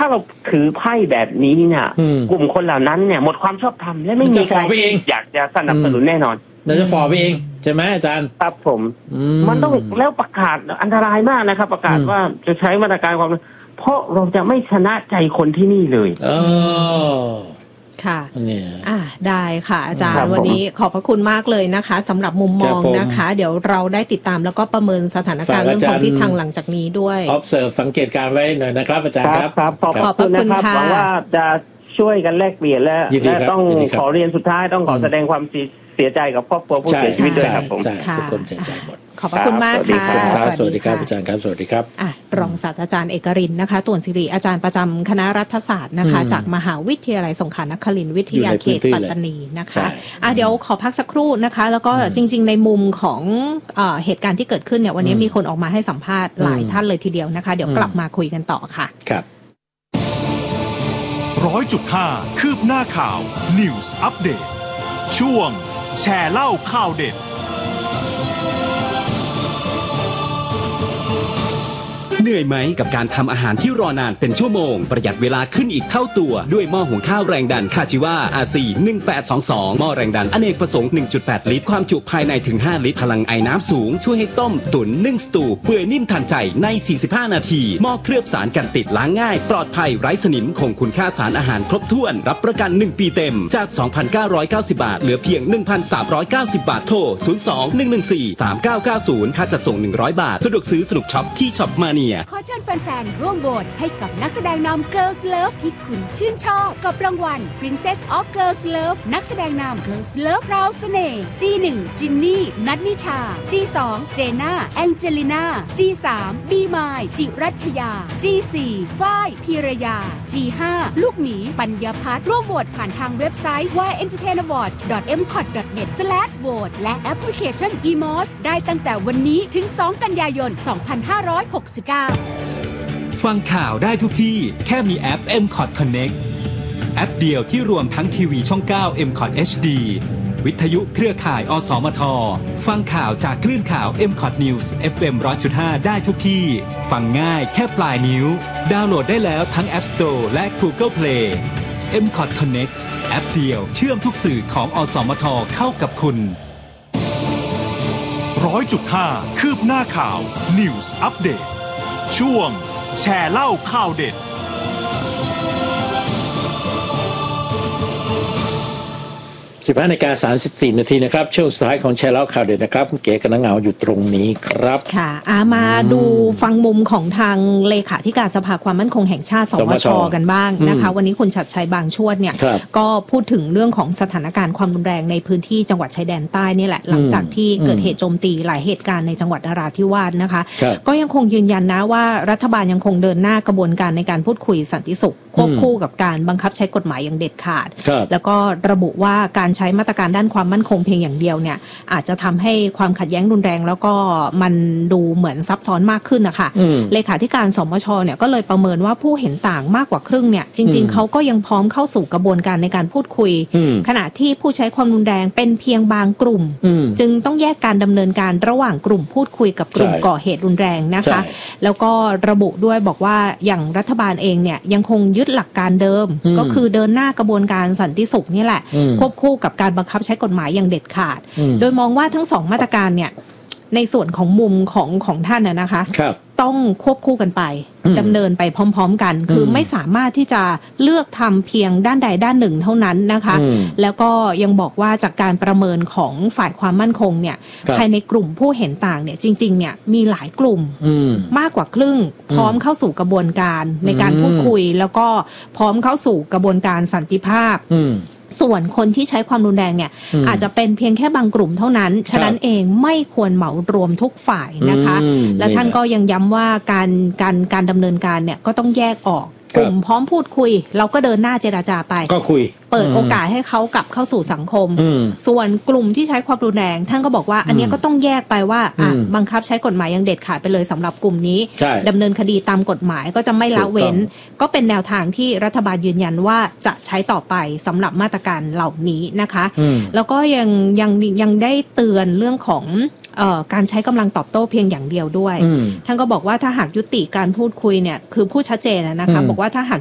ถ้าเราถือไพ่แบบนี้เนี่ยกลุ่มคนเหล่านั้นเนี่ยหมดความชอบธรรมและไม่มีใครอยากจะสนับสนุนแน่นอนเราจะฟอร์ไปเองใช่ไหมอาจารย์ครับผมมันต้องแล้วประกาศอันตรายมากนะครับประกาศว่าจะใช้มาตรการความเพราะเราจะไม่ชนะใจคนที่นี่เลยค่ะได้ค่ะอาจารย์วันนี้ขอบพระคุณมากเลยนะคะสำหรับมุมมองนะคะเดี๋ยวเราได้ติดตามแล้วก็ประเมินสถานการณ์เรื่องของทิศทางหลังจากนี้ด้วย observe สังเกตการไว้หน่อยนะครับอาจารย์ครับขอบคุณนะครับหวังว่าจะช่วยกันแลกเปลี่ยนและต้องขอเรียนสุดท้ายต้องขอแสดงความเสียใจกับครอบครัวผู้เสียชีวิตด้วยครับผมทุกคนเสียใจหมดขอบพระคุณมากค่ะสวัสดีครับอาจารย์ครับสวัสดีครับรองศาสตราจารย์เอกรินทร์นะคะต่วนศิริอาจารย์ประจำคณะรัฐศาสตร์นะคะจากมหาวิทยาลัยสงขลานครินทร์วิทยาเขตปัตตานีนะคะเดี๋ยวขอพักสักครู่นะคะแล้วก็จริงๆในมุมของเหตุการณ์ที่เกิดขึ้นเนี่ยวันนี้มีคนออกมาให้สัมภาษณ์หลายท่านเลยทีเดียวนะคะเดี๋ยวกลับมาคุยกันต่อค่ะครับ 100.5 คืบหน้าข่าว News Update ช่วงแชร์เล่าข่าวเด็ดเหนื่อยไหมกับการทำอาหารที่รอนานเป็นชั่วโมงประหยัดเวลาขึ้นอีกเท่าตัวด้วยหม้อหุงข้าวแรงดันคาจิวา RC 1822หม้อแรงดันอเนกประสงค์ 1.8 ลิตรความจุภายในถึง5ลิตรพลังไอน้ำสูงช่วยให้ต้มตุ๋นนึ่งสตูเปื่อยนิ่มทันใจใน45นาทีหม้อเคลือบสารกันติดล้างง่ายปลอดภัยไร้สนิมคงคุณค่าสารอาหารครบถ้วนรับประกัน1ปีเต็มจาก 2,990 บาทเหลือเพียง 1,390 บาทโทร 02-114-3990 ค่าจัดส่ง100 บาทสะดวกซื้อสนุกช็อปที่ช็อปมาเนียขอเชิญแฟนๆร่วมโหวตให้กับนักแสดงนำ Girls Love ที่คุณชื่นชอบกับรางวัล Princess of Girls Love นักแสดงนำ Girls Love พราวเสน่ห์ G1 จินนี่นัทนิชา G2 เจน่าแองเจลิน่า G3 บีมายจิรัชยา G4 ฝ้ายพีรยา G5 ลูกหมีปัญญาพัฒน์ร่วมโหวตผ่านทางเว็บไซต์ yentertainawards.mcot.net/vote และแอปพลิเคชัน eMOS ได้ตั้งแต่วันนี้ถึง2กันยายน 2569 ฟังข่าวได้ทุกที่แค่มีแอป MCOT Connect แอปเดียวที่รวมทั้งทีวีช่อง 9 MCOT HD วิทยุเครือข่ายอสมทฟังข่าวจากคลื่นข่าว MCOT News FM 100.5 ได้ทุกที่ฟังง่ายแค่ปลายนิ้วดาวน์โหลดได้แล้วทั้ง App Store และ Google Play MCOT Connect แอปเดียวเชื่อมทุกสื่อของอสมทเข้ากับคุณ 100.5 คืบหน้าข่าว News Update ช่วงแชร์เล่าข่าวเด็ด 15:34 น.นะครับช่วงสุดท้ายของแชร์เล่าข่าวเด็ดนะครับเก๋กับนางเหงาอยู่ตรงนี้ครับค่ะมาดูฟังมุมของทางเลขาธิการสภาความมั่นคงแห่งชาติสมช.กันบ้างนะคะวันนี้คุณชัดชัยบางชวดเนี่ยก็พูดถึงเรื่องของสถานการณ์ความรุนแรงในพื้นที่จังหวัดชายแดนใต้นี่แหละหลังจากที่เกิดเหตุโจมตีหลายเหตุการณ์ในจังหวัดนราธิวาสนะคะก็ยังคงยืนยันนะว่ารัฐบาลยังคงเดินหน้ากระบวนการในการพูดคุยสันติสุขควบคู่กับการบังคับใช้กฎหมายอย่างเด็ดขาดแล้วก็ระบุว่าการใช้มาตรการด้านความมั่นคงเพียงอย่างเดียวเนี่ยอาจจะทำให้ความขัดแย้งรุนแรงแล้วก็มันดูเหมือนซับซ้อนมากขึ้นนะคะเลขาธิการสมช.เนี่ยก็เลยประเมินว่าผู้เห็นต่างมากกว่าครึ่งเนี่ยจริงๆเขาก็ยังพร้อมเข้าสู่กระบวนการในการพูดคุยขณะที่ผู้ใช้ความรุนแรงเป็นเพียงบางกลุ่มจึงต้องแยกการดำเนินการระหว่างกลุ่มพูดคุยกับกลุ่มก่อเหตุรุนแรงนะคะแล้วก็ระบุด้วยบอกว่าอย่างรัฐบาลเองเนี่ยยังคงยึดหลักการเดิมก็คือเดินหน้ากระบวนการสันติสุขนี่แหละควบคู่กับการบังคับใช้กฎหมายอย่างเด็ดขาดโดยมองว่าทั้งสองมาตรการเนี่ยในส่วนของมุมของท่านนะคะต้องควบคู่กันไปดำเนินไปพร้อมๆกันคือไม่สามารถที่จะเลือกทำเพียงด้านใดด้านหนึ่งเท่านั้นนะคะแล้วก็ยังบอกว่าจากการประเมินของฝ่ายความมั่นคงเนี่ยภายในกลุ่มผู้เห็นต่างเนี่ยจริงๆเนี่ยมีหลายกลุ่มมากกว่าครึ่งพร้อมเข้าสู่กระบวนการในการพูดคุยแล้วก็พร้อมเข้าสู่กระบวนการสันติภาพส่วนคนที่ใช้ความรุนแรงเนี่ยอาจจะเป็นเพียงแค่บางกลุ่มเท่านั้นฉะนั้นเองไม่ควรเหมารวมทุกฝ่ายนะคะและท่านก็ยังย้ำว่าการดำเนินการเนี่ยก็ต้องแยกออกกลุ่มพร้อมพูดคุยเราก็เดินหน้าเจรจาไปก็คุยเปิดโอกาสให้เขากลับเข้าสู่สังคมส่วนกลุ่มที่ใช้ความรุนแรงท่านก็บอกว่าอันนี้ก็ต้องแยกไปว่าบังคับใช้กฎหมายอย่างเด็ดขาดไปเลยสำหรับกลุ่มนี้ดำเนินคดีตามกฎหมายก็จะไม่ละเว้นก็เป็นแนวทางที่รัฐบาลยืนยันว่าจะใช้ต่อไปสำหรับมาตรการเหล่านี้นะคะแล้วก็ยังได้เตือนเรื่องของการใช้กำลังตอบโต้เพียงอย่างเดียวด้วยท่านก็บอกว่าถ้าหากยุติการพูดคุยเนี่ยคือพูดชัดเจนนะคะบอกว่าถ้าหาก